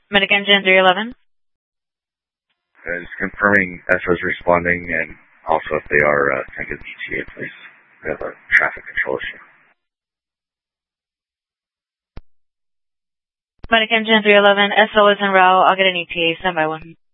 Medic Engine 311. Just confirming SO's responding, and also if they are, send to the ETA, please. We have a traffic control issue. Medic Engine 311, SO is en route. I'll get an ETA, stand by one.